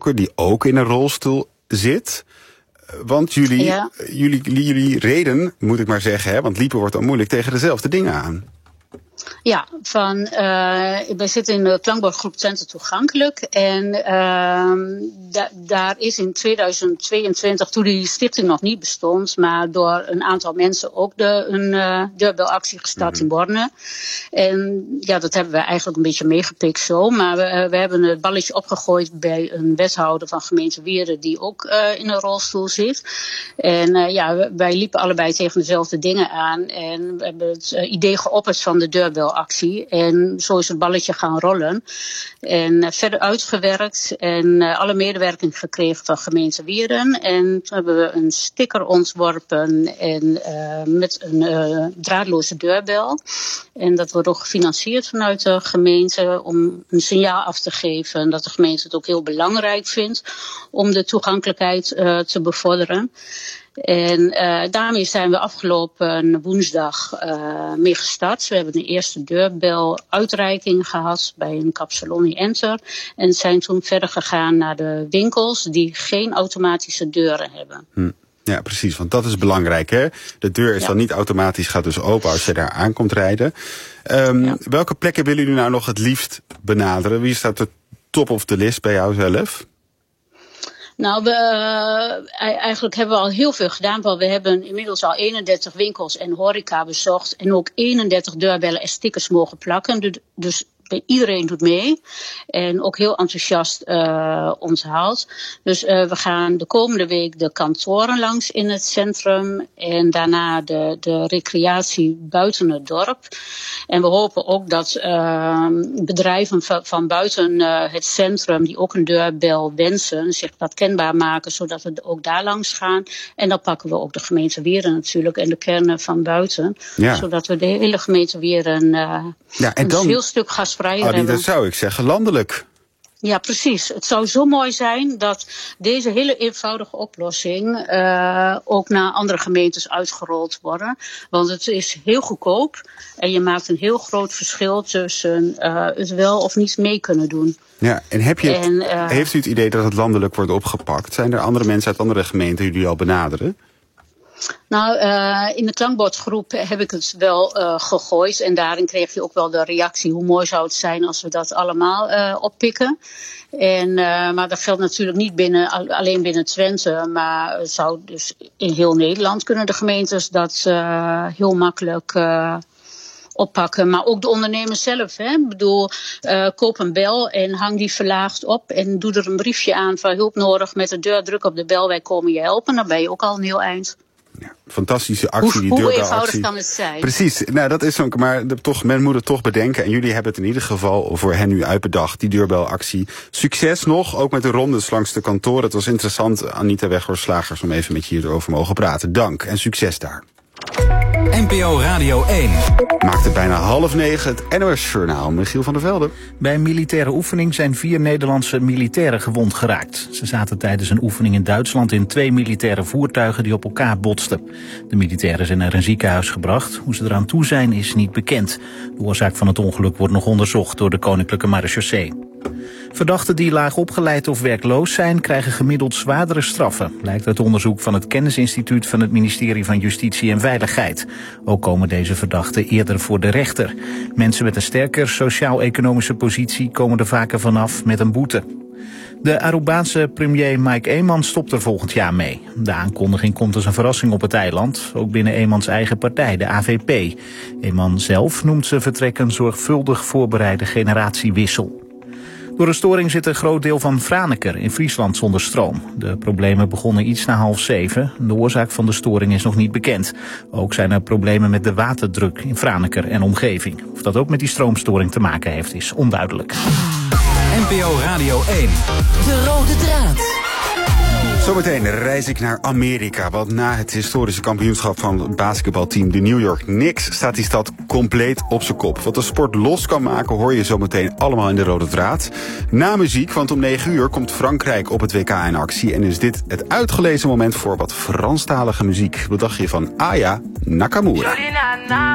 gesproken die ook in een rolstoel zit. Want jullie reden, moet ik maar zeggen, want liepen wordt dan moeilijk, tegen dezelfde dingen aan. Ja, wij zitten in de klankbordgroep Twente Toegankelijk. En daar is in 2022, toen die stichting nog niet bestond, maar door een aantal mensen ook een deurbelactie gestart in Borne. En ja, dat hebben we eigenlijk een beetje meegepikt zo. Maar we hebben het balletje opgegooid bij een wethouder van gemeente Wieren die ook in een rolstoel zit. En wij liepen allebei tegen dezelfde dingen aan. En we hebben het idee geopperd van de deurbelactie. En zo is het balletje gaan rollen. En verder uitgewerkt en alle medewerking gekregen van gemeente Wieren. En toen hebben we een sticker ontworpen en met een draadloze deurbel. En dat wordt ook gefinancierd vanuit de gemeente om een signaal af te geven dat de gemeente het ook heel belangrijk vindt om de toegankelijkheid te bevorderen. En daarmee zijn we afgelopen woensdag mee gestart. We hebben een eerste deurbel-uitreiking gehad bij een Capsalon Enter. En zijn toen verder gegaan naar de winkels die geen automatische deuren hebben. Ja, precies, want dat is belangrijk, hè? De deur is dan niet automatisch, gaat dus open als je daar aankomt rijden. Welke plekken willen jullie nou nog het liefst benaderen? Wie staat de top of the list bij jou zelf? Nou, eigenlijk hebben we al heel veel gedaan. Want we hebben inmiddels al 31 winkels en horeca bezocht. En ook 31 deurbellen en stickers mogen plakken. Dus iedereen doet mee. En ook heel enthousiast onthaald. Dus we gaan de komende week de kantoren langs in het centrum. En daarna de recreatie buiten het dorp. En we hopen ook dat bedrijven van buiten het centrum die ook een deurbel wensen, zich dat kenbaar maken, zodat we ook daar langs gaan. En dan pakken we ook de gemeente Wieren natuurlijk en de kernen van buiten. Ja. Zodat we de hele gemeente Wieren een heel stuk gasvrijer hebben. Dat zou ik zeggen, landelijk. Ja, precies. Het zou zo mooi zijn dat deze hele eenvoudige oplossing ook naar andere gemeentes uitgerold worden. Want het is heel goedkoop en je maakt een heel groot verschil tussen het wel of niet mee kunnen doen. Ja, en heeft u het idee dat het landelijk wordt opgepakt? Zijn er andere mensen uit andere gemeenten die jullie al benaderen? Nou, in de klankbordgroep heb ik het wel gegooid. En daarin kreeg je ook wel de reactie. Hoe mooi zou het zijn als we dat allemaal oppikken. Maar dat geldt natuurlijk niet alleen binnen Twente. Maar het zou dus in heel Nederland kunnen de gemeentes dat heel makkelijk oppakken. Maar ook de ondernemers zelf. Hè? Ik bedoel, koop een bel en hang die verlaagd op. En doe er een briefje aan van hulp nodig met de deur. Druk op de bel, wij komen je helpen. Dan ben je ook al een heel eind. Ja, fantastische actie, hoe eenvoudig kan het zijn? Precies, nou dat is ook, maar men moet het toch bedenken. En jullie hebben het in ieder geval voor hen nu uitbedacht, die deurbelactie. Succes nog, ook met de rondes langs de kantoren. Het was interessant, Anita Weghorst-Slagers, om even met je hierover mogen praten. Dank en succes daar. NPO Radio 1. Maakt het bijna 8:30 het NOS-journaal. Michiel van der Velde. Bij een militaire oefening zijn 4 Nederlandse militairen gewond geraakt. Ze zaten tijdens een oefening in Duitsland in 2 militaire voertuigen die op elkaar botsten. De militairen zijn naar een ziekenhuis gebracht. Hoe ze eraan toe zijn is niet bekend. De oorzaak van het ongeluk wordt nog onderzocht door de Koninklijke Marechaussee. Verdachten die laag opgeleid of werkloos zijn, krijgen gemiddeld zwaardere straffen, blijkt uit onderzoek van het Kennisinstituut van het ministerie van Justitie en Veiligheid. Ook komen deze verdachten eerder voor de rechter. Mensen met een sterker sociaal-economische positie komen er vaker vanaf met een boete. De Arubaanse premier Mike Eman stopt er volgend jaar mee. De aankondiging komt als een verrassing op het eiland, ook binnen Emans eigen partij, de AVP. Eman zelf noemt zijn vertrek een zorgvuldig voorbereide generatiewissel. Door een storing zit een groot deel van Franeker in Friesland zonder stroom. De problemen begonnen iets na 6:30. De oorzaak van de storing is nog niet bekend. Ook zijn er problemen met de waterdruk in Franeker en omgeving. Of dat ook met die stroomstoring te maken heeft, is onduidelijk. NPO Radio 1. De rode draad. Zometeen reis ik naar Amerika, want na het historische kampioenschap van het basketbalteam de New York Knicks staat die stad compleet op zijn kop. Wat de sport los kan maken hoor je zometeen allemaal in de rode draad. Na muziek, want om 9:00 komt Frankrijk op het WK in actie en is dit het uitgelezen moment voor wat Franstalige muziek. Wat dacht je van Aya Nakamura?